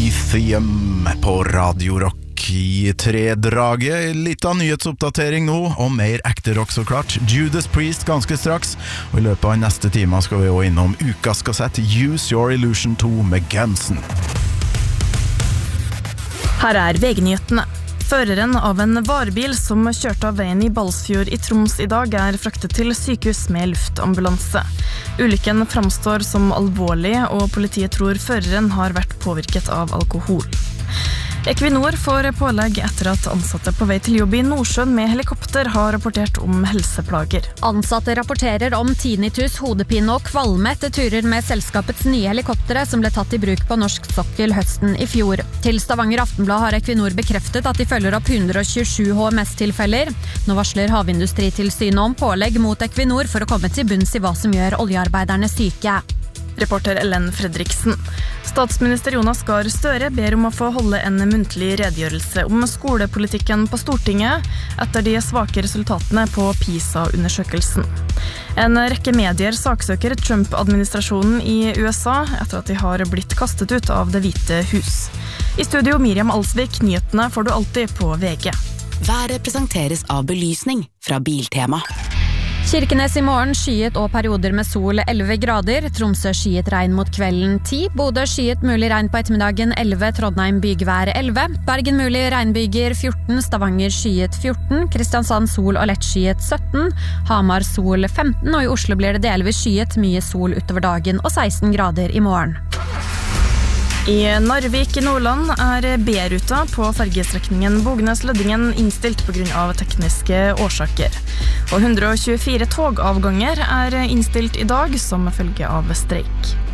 Lithium på Radio Rock i tredraget. Litt av nyhetsoppdatering nå, og mer ekte rock så klart. Judas Priest ganske straks, og i løpet av neste time skal vi også innom ukas kassett Use Your Illusion 2 med Gunsen. Her VG-nyhetene. Føreren av en varebil som kjørte av veien i Balsfjord i Troms i dag fraktet til sykehus med luftambulanse. Ulykken framstår som alvorlig, og politiet tror føreren har vært påvirket av alkohol. Equinor får pålegg etter at ansatte på vei til jobb i Nordsjøen med helikopter har rapportert om helseplager. Ansatte rapporterer om tinnitus, hodepine og kvalme etter turer med selskapets nye helikoptere som ble tatt i bruk på norsk sokkel høsten i fjor. Til Stavanger Aftenblad har Equinor bekreftet at de følger opp 127 HMS-tilfeller. Nå varsler Havindustritilsynet om pålegg mot Equinor for å komme til bunns i hva som gjør oljearbeiderne syke. Reporter Ellen Fredriksen. Statsminister Jonas Gahr Støre ber om å få holde en muntlig redegjørelse om skolepolitikken på Stortinget etter de svake resultatene på PISA-undersøkelsen. En rekke medier saksøker Trump-administrasjonen i USA etter at de har blitt kastet ut av Det hvite hus. I studio Miriam Alsvik, nyhetene får du alltid på VG. Været presenteres av belysning fra Biltema. Kirkenes i morgen skyet og perioder med sol 11 grader, Tromsø skyet regn mot kvelden 10, Bodø skyet mulig regn på ettermiddagen 11, Trondheim bygvær 11, Bergen mulig regnbyger 14, Stavanger skyet 14, Kristiansand sol og lett skyet 17, Hamar sol 15, og i Oslo blir det delvis skyet, mye sol utover dagen og 16 grader i morgen. I Narvik i Nordland B-ruta på fergestrekningen Bognes-Løddingen innstilt på grunn av tekniske årsaker. Og 124 togavganger innstilt i dag som følge av streik.